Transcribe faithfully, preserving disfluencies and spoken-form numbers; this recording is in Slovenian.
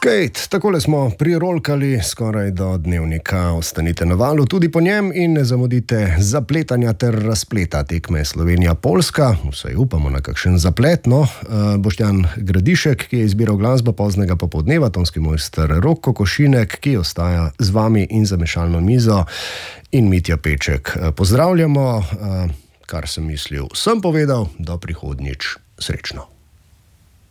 Kate, takole smo prirolkali skoraj do dnevnika. Ostanite na valu tudi po njem in ne zamudite zapletanja ter razpleta tekme Slovenija-Poljska. Vsaj upamo na kakšen zaplet, no. Boštjan Gradišek, ki je izbiral glasbo poznega popoldneva, tonski mojster Rok Kokošinek, ki ostaja z vami in za mešalno mizo, in Mitja Peček. Pozdravljamo, kar sem mislil, sem povedal, do prihodnjič. Srečno.